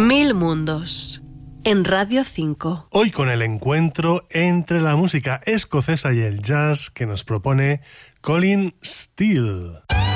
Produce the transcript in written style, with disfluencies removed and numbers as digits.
Mil mundos, en Radio 5. Hoy con el encuentro entre la música escocesa y el jazz que nos propone Colin Steele.